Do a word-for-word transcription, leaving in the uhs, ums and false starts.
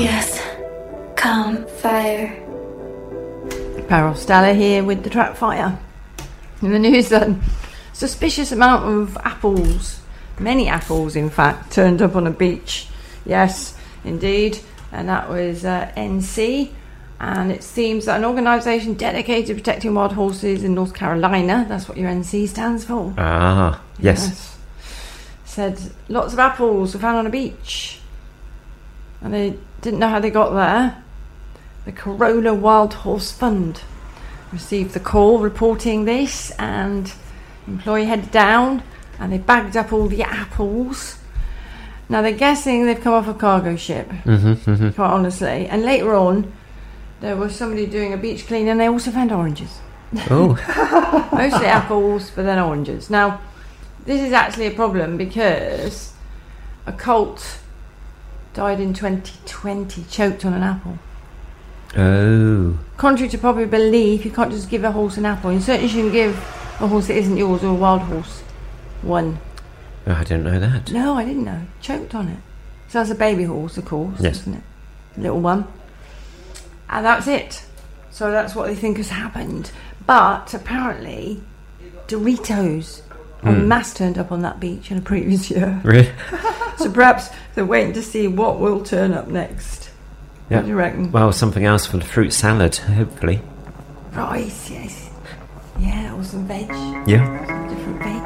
Yes. Calm. Fire. Carol Stella here with the Track Fire. In the news then, suspicious amount of apples, many apples in fact, turned up on a beach. Yes, indeed. And that was uh, N C. And it seems that an organisation dedicated to protecting wild horses in North Carolina, that's what your N C stands for. Ah, yes. yes. Said lots of apples were found on a beach. And they didn't know how they got there. The Corona Wild Horse Fund received the call reporting this, and the employee headed down and they bagged up all the apples. Now they're guessing they've come off a cargo ship, Mm-hmm, mm-hmm. quite honestly. And later on, there was somebody doing a beach clean and they also found oranges. Oh. Mostly apples, but then oranges. Now, this is actually a problem because a colt died in twenty twenty, choked on an apple. Oh. Contrary to popular belief, you can't just give a horse an apple. You certainly shouldn't give a horse that isn't yours or a wild horse one. Oh, I didn't know that. No, I didn't know. Choked on it. So that's a baby horse, of course, Yes. isn't it? Little one. And that's it. So that's what they think has happened. But apparently, Doritos en Mm. masse turned up on that beach in a previous year. Really? So perhaps they're waiting to see what will turn up next. Yeah. What do you reckon? Well, something else for the fruit salad, hopefully. Rice, yes. Yeah, or some veg. Yeah. Some different veg.